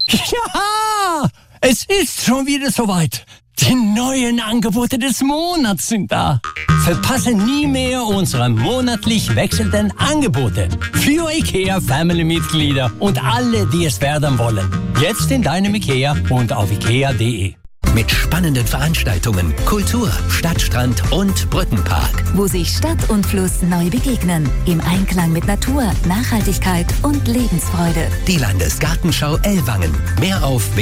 Ja, es ist schon wieder soweit. Die neuen Angebote des Monats sind da. Verpasse nie mehr unsere monatlich wechselnden Angebote. Für IKEA-Family-Mitglieder und alle, die es werden wollen. Jetzt in deinem IKEA und auf ikea.de. Mit spannenden Veranstaltungen, Kultur, Stadtstrand und Brückenpark. Wo sich Stadt und Fluss neu begegnen. Im Einklang mit Natur, Nachhaltigkeit und Lebensfreude. Die Landesgartenschau Ellwangen. Mehr auf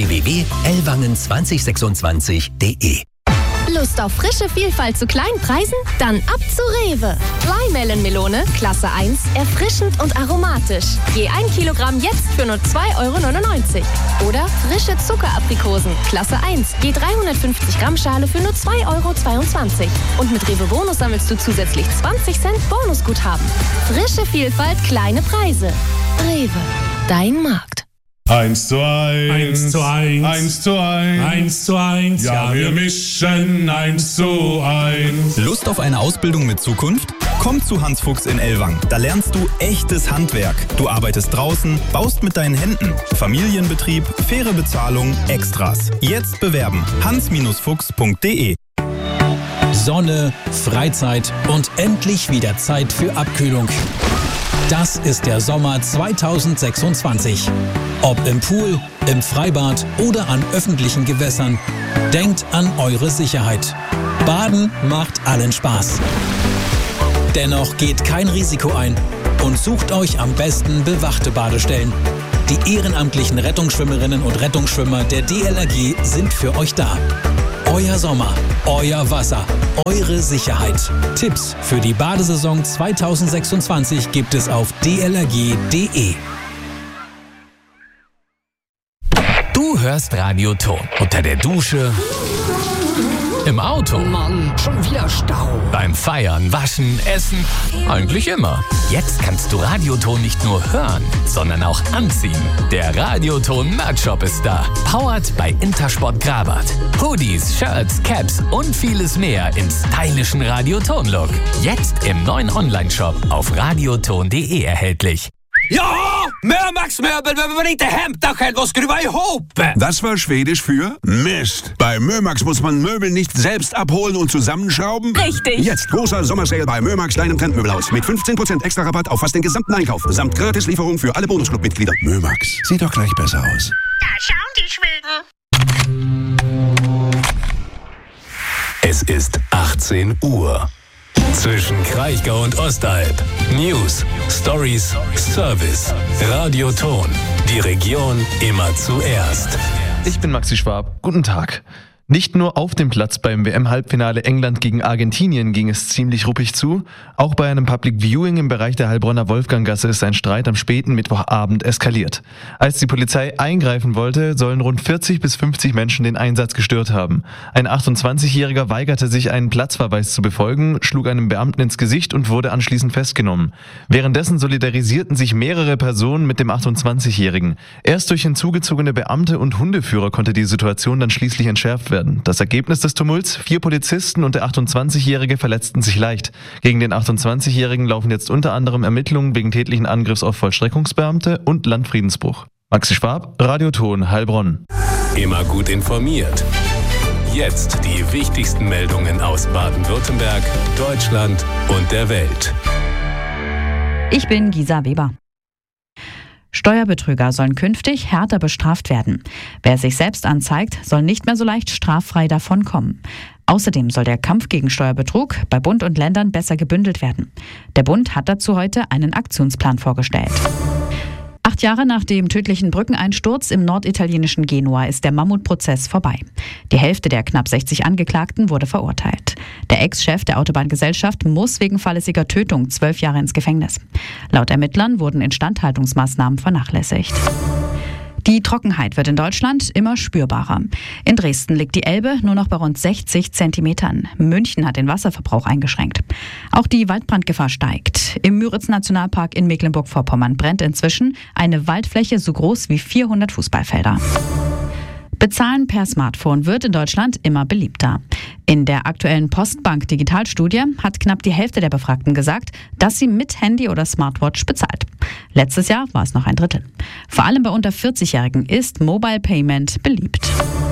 www.ellwangen2026.de. Lust auf frische Vielfalt zu kleinen Preisen? Dann ab zu Rewe. Flymelon-Melone, Klasse 1, erfrischend und aromatisch. Je 1 Kilogramm jetzt für nur 2,99 €. Oder frische Zuckeraprikosen, Klasse 1, je 350 Gramm Schale für nur 2,22 €. Und mit Rewe Bonus sammelst du zusätzlich 20 Cent Bonusguthaben. Frische Vielfalt, kleine Preise. Rewe, dein Markt. 1:1. 1:1. 1:1. 1:1. Ja, wir mischen 1:1. Lust auf eine Ausbildung mit Zukunft? Komm zu Hans Fuchs in Ellwangen. Da lernst du echtes Handwerk. Du arbeitest draußen, baust mit deinen Händen. Familienbetrieb, faire Bezahlung, Extras. Jetzt bewerben. hans-fuchs.de. Sonne, Freizeit und endlich wieder Zeit für Abkühlung. Das ist der Sommer 2026. Ob im Pool, im Freibad oder an öffentlichen Gewässern, denkt an eure Sicherheit. Baden macht allen Spaß. Dennoch geht kein Risiko ein und sucht euch am besten bewachte Badestellen. Die ehrenamtlichen Rettungsschwimmerinnen und Rettungsschwimmer der DLRG sind für euch da. Euer Sommer, euer Wasser, eure Sicherheit. Tipps für die Badesaison 2026 gibt es auf dlrg.de. Du hörst Radio Ton unter der Dusche, im Auto, Mann, schon wieder Stau. beim Feiern, Waschen, Essen, eigentlich immer. Jetzt kannst du Radioton nicht nur hören, sondern auch anziehen. Der Radioton Merch-Shop ist da. Powered by Intersport Grabat. Hoodies, Shirts, Caps und vieles mehr im stylischen Radioton-Look. Jetzt im neuen Online-Shop auf radioton.de erhältlich. Ja, Mömax-Möbel, wenn man nicht hämtar och skruva ihop. Das war Schwedisch für Mist. Bei Mömax muss man Möbel nicht selbst abholen und zusammenschrauben. Richtig. Jetzt großer Sommersale bei Mömax, deinem Trendmöbelhaus. Mit 15% extra Rabatt auf fast den gesamten Einkauf. Samt Gratislieferung für alle Bonusclub-Mitglieder. Mömax, sieht doch gleich besser aus. Da schauen die Schweden. Es ist 18 Uhr. Zwischen Kraichgau und Ostalb. News, Stories, Service. Radioton. Die Region immer zuerst. Ich bin Maxi Schwab. Guten Tag. Nicht nur auf dem Platz beim WM-Halbfinale England gegen Argentinien ging es ziemlich ruppig zu. Auch bei einem Public Viewing im Bereich der Heilbronner Wolfganggasse ist ein Streit am späten Mittwochabend eskaliert. Als die Polizei eingreifen wollte, sollen rund 40 bis 50 Menschen den Einsatz gestört haben. Ein 28-Jähriger weigerte sich, einen Platzverweis zu befolgen, schlug einem Beamten ins Gesicht und wurde anschließend festgenommen. Währenddessen solidarisierten sich mehrere Personen mit dem 28-Jährigen. Erst durch hinzugezogene Beamte und Hundeführer konnte die Situation dann schließlich entschärft werden. Das Ergebnis des Tumults: 4 Polizisten und der 28-Jährige verletzten sich leicht. Gegen den 28-Jährigen laufen jetzt unter anderem Ermittlungen wegen tätlichen Angriffs auf Vollstreckungsbeamte und Landfriedensbruch. Maxi Schwab, Radioton, Heilbronn. Immer gut informiert. Jetzt die wichtigsten Meldungen aus Baden-Württemberg, Deutschland und der Welt. Ich bin Gisa Weber. Steuerbetrüger sollen künftig härter bestraft werden. Wer sich selbst anzeigt, soll nicht mehr so leicht straffrei davonkommen. Außerdem soll der Kampf gegen Steuerbetrug bei Bund und Ländern besser gebündelt werden. Der Bund hat dazu heute einen Aktionsplan vorgestellt. 8 Jahre nach dem tödlichen Brückeneinsturz im norditalienischen Genua ist der Mammutprozess vorbei. Die Hälfte der knapp 60 Angeklagten wurde verurteilt. Der Ex-Chef der Autobahngesellschaft muss wegen fahrlässiger Tötung 12 Jahre ins Gefängnis. Laut Ermittlern wurden Instandhaltungsmaßnahmen vernachlässigt. Die Trockenheit wird in Deutschland immer spürbarer. In Dresden liegt die Elbe nur noch bei rund 60 Zentimetern. München hat den Wasserverbrauch eingeschränkt. Auch die Waldbrandgefahr steigt. Im Müritz-Nationalpark in Mecklenburg-Vorpommern brennt inzwischen eine Waldfläche so groß wie 400 Fußballfelder. Bezahlen per Smartphone wird in Deutschland immer beliebter. In der aktuellen Postbank Digitalstudie hat knapp die Hälfte der Befragten gesagt, dass sie mit Handy oder Smartwatch bezahlt. Letztes Jahr war es noch ein Drittel. Vor allem bei unter 40-Jährigen ist Mobile Payment beliebt.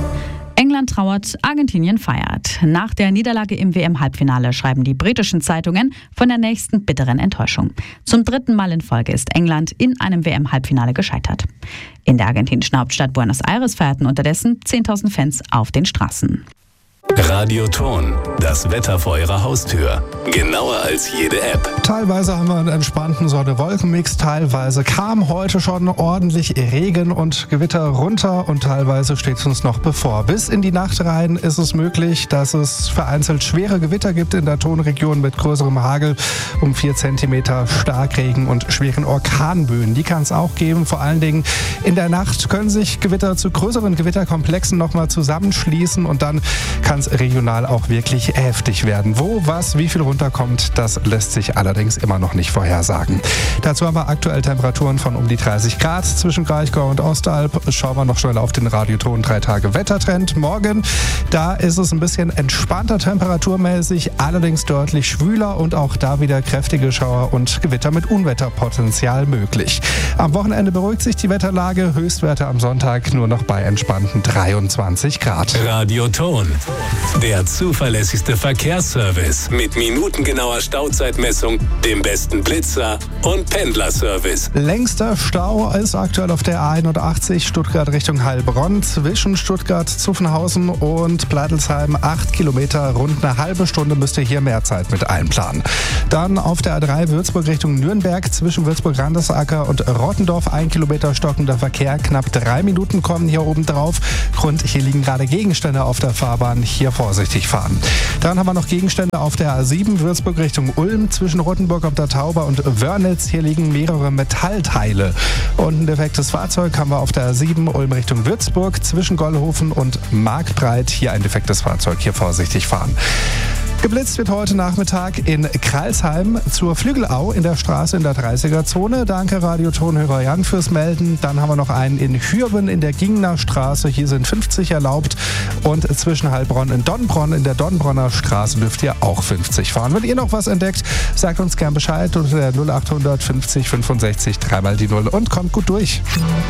England trauert, Argentinien feiert. Nach der Niederlage im WM-Halbfinale schreiben die britischen Zeitungen von der nächsten bitteren Enttäuschung. Zum 3. Mal in Folge ist England in einem WM-Halbfinale gescheitert. In der argentinischen Hauptstadt Buenos Aires feierten unterdessen 10.000 Fans auf den Straßen. Radioton, das Wetter vor Ihrer Haustür. Genauer als jede App. Teilweise haben wir einen entspannten Sonne-Wolken-Mix, teilweise kam heute schon ordentlich Regen und Gewitter runter und teilweise steht es uns noch bevor. Bis in die Nacht rein ist es möglich, dass es vereinzelt schwere Gewitter gibt in der Tonregion mit größerem Hagel, um 4 cm Starkregen und schweren Orkanböen. Die kann es auch geben. Vor allen Dingen in der Nacht können sich Gewitter zu größeren Gewitterkomplexen nochmal zusammenschließen und dann kann es regional auch wirklich heftig werden. Wo, was, wie viel runterkommt, das lässt sich allerdings immer noch nicht vorhersagen. Dazu haben wir aktuell Temperaturen von um die 30 Grad zwischen Kraichgau und Ostalb. Schauen wir noch schnell auf den Radioton 3 Tage Wettertrend. Morgen, da ist es ein bisschen entspannter temperaturmäßig, allerdings deutlich schwüler und auch da wieder kräftige Schauer und Gewitter mit Unwetterpotenzial möglich. Am Wochenende beruhigt sich die Wetterlage, Höchstwerte am Sonntag nur noch bei entspannten 23 Grad. Radioton, der zuverlässigste Verkehrsservice mit minutengenauer Stauzeitmessung, dem besten Blitzer und Pendlerservice. Längster Stau ist aktuell auf der A81 Stuttgart Richtung Heilbronn zwischen Stuttgart, Zuffenhausen und Pleitelsheim 8 Kilometer. Rund eine halbe Stunde müsst ihr hier mehr Zeit mit einplanen. Dann auf der A3 Würzburg Richtung Nürnberg zwischen Würzburg-Randesacker und Rottendorf 1 Kilometer stockender Verkehr. Knapp 3 Minuten kommen hier oben drauf. Grund, hier liegen gerade Gegenstände auf der Fahrbahn. Hier vorsichtig fahren. Dann haben wir noch Gegenstände auf der A7 Würzburg Richtung Ulm zwischen Rottenburg ob der Tauber und Wörnitz. Hier liegen mehrere Metallteile. Und ein defektes Fahrzeug haben wir auf der A7 Ulm Richtung Würzburg zwischen Gollhofen und Markbreit. Hier ein defektes Fahrzeug. Hier vorsichtig fahren. Geblitzt wird heute Nachmittag in Kralsheim zur Flügelau in der Straße in der 30er-Zone. Danke Radiotonhörer Jan fürs Melden. Dann haben wir noch einen in Hürben in der Gingner Straße. Hier sind 50 erlaubt. Und zwischen Heilbronn und Donnbronn in der Donnbronner Straße dürft ihr auch 50 fahren. Wenn ihr noch was entdeckt, sagt uns gern Bescheid unter der 0800 50 65 3 die 0 und kommt gut durch.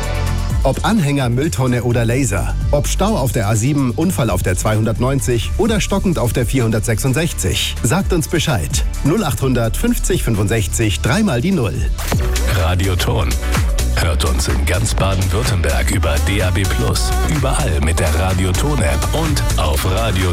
Ob Anhänger, Mülltonne oder Laser. Ob Stau auf der A7, Unfall auf der 290 oder stockend auf der 466. Sagt uns Bescheid. 0800 50 65 3 die 0. Radioton. Hört uns in ganz Baden-Württemberg über DAB+, überall mit der Radioton-App und auf Radio